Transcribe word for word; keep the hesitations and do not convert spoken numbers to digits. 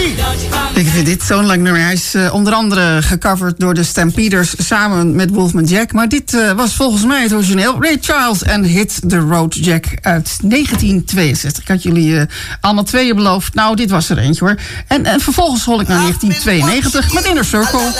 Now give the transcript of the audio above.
Ik vind dit zo'n lang nummer. Hij is uh, onder andere gecoverd door de Stampeders samen met Wolfman Jack. Maar dit uh, was volgens mij het origineel. Ray Charles en Hit the Road Jack uit negentien tweeënzestig. Ik had jullie uh, allemaal tweeën beloofd. Nou, dit was er eentje hoor. En, en vervolgens hol ik naar negentien tweeënnegentig met Inner Circle.